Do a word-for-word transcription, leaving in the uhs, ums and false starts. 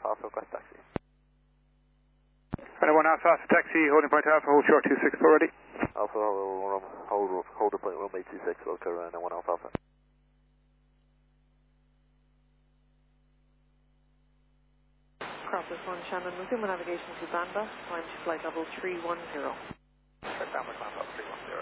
Alpha, request taxi. Runway one Alpha, Alpha taxi, holding point Alpha, hold short two six four ready. Alpha, hold, hold, hold the point runway two six, local runway one Alpha Alpha. Cropper one Shannon, resume navigation to Banda, climb to flight level three one zero. Check down the climb level three one zero.